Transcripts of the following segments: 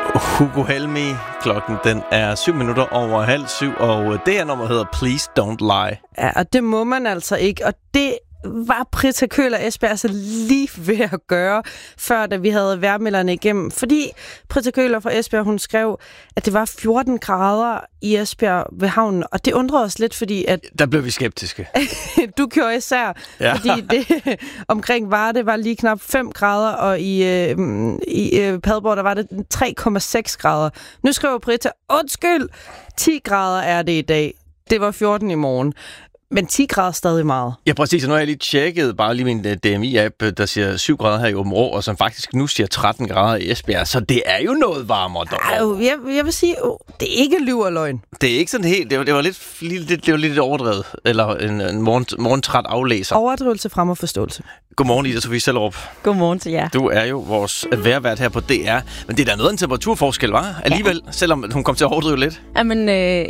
Hugo Helmi. Klokken den er 7:07, og det her nummer hedder Please Don't Lie. Ja, og det må man altså ikke, og det var Britta Køhler Esbjerg altså lige ved at gøre, før da vi havde vejrmelderne igennem. Fordi Britta Køhler fra Esbjerg, hun skrev, at det var 14 grader i Esbjerg ved havnen, og det undrede os lidt, fordi at... Der blev vi skeptiske. Du gjorde især, ja. Fordi det omkring Varde var lige knap 5 grader, og i Padborg, der var det 3,6 grader. Nu skriver Britta, undskyld, 10 grader er det i dag. Det var 14 i morgen. Men 10 grader stadig meget. Ja, præcis. Og nu har jeg lige tjekket bare lige min DMI-app, der siger 7 grader her i Aabenraa, og som faktisk nu siger 13 grader i Esbjerg. Så det er jo noget varmere derovre. Jeg vil sige, det er ikke lyv og løgn. Det er ikke sådan helt... Det var lidt overdrevet. Eller en morgentræt aflæser. Overdrivelse frem og forståelse. Godmorgen, Ida Sofie Sellerup. Godmorgen til jer. Du er jo vores vejrvært her på DR. Men det er da noget af en temperaturforskel, var? Alligevel, ja. Selvom hun kom til at overdrive lidt. Jamen,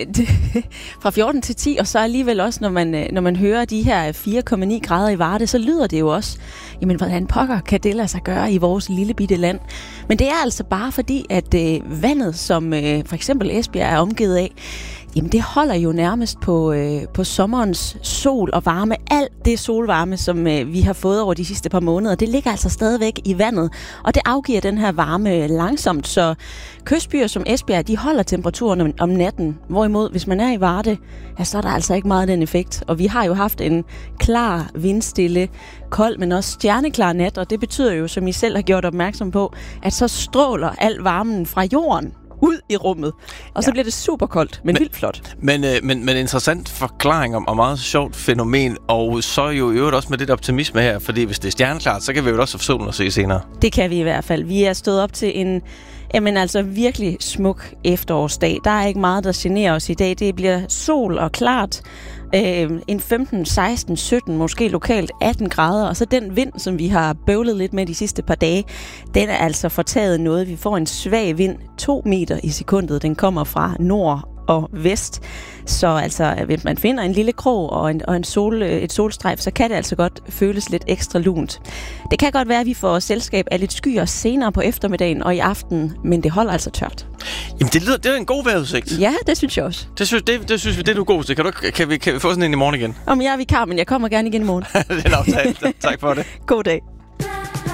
fra 14 til 10, og så alligevel også, når man hører de her 4,9 grader i Varde, så lyder det jo også, jamen, hvordan pokker kan det lade sig gøre i vores lille bitte land. Men det er altså bare fordi, at vandet, som for eksempel Esbjerg er omgivet af, jamen det holder jo nærmest på sommerens sol og varme. Alt det solvarme, som vi har fået over de sidste par måneder, det ligger altså stadigvæk i vandet. Og det afgiver den her varme langsomt, så kystbyer som Esbjerg, de holder temperaturen om natten. Hvorimod, hvis man er i Varde, ja, så er der altså ikke meget den effekt. Og vi har jo haft en klar, vindstille, kold, men også stjerneklar nat. Og det betyder jo, som I selv har gjort opmærksom på, at så stråler al varmen fra jorden ud i rummet. Og så bliver det super koldt, men vildt flot. Men interessant forklaring og meget sjovt fænomen, og så jo i øvrigt også med lidt optimisme her, fordi hvis det er stjerneklart, så kan vi jo også få solen at se senere. Det kan vi i hvert fald. Vi er stået op til en virkelig smuk efterårsdag. Der er ikke meget, der generer os i dag. Det bliver sol og klart. En 15, 16, 17, måske lokalt 18 grader, og så den vind, som vi har bøvlet lidt med de sidste par dage, den er altså fortaget noget. Vi får en svag vind, 2 meter i sekundet. Den kommer fra nord og vest. Så altså, hvis man finder en lille krog og et solstrejf, så kan det altså godt føles lidt ekstra lunt. Det kan godt være, at vi får selskab af lidt skyer senere på eftermiddagen og i aften, men det holder altså tørt. Jamen, det er en god vejrudsigt. Ja, det synes jeg også. Det synes vi, det er du god til. Kan vi få sådan en i morgen igen? Jeg er vikar, men jeg kommer gerne igen i morgen. Det er en aftale. Tak for det. God dag.